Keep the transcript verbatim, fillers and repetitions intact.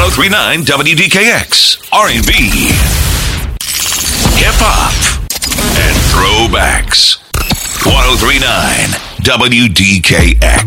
oh three point nine W D K X, R and B, hip-hop, and throwbacks. one oh three point nine W D K X.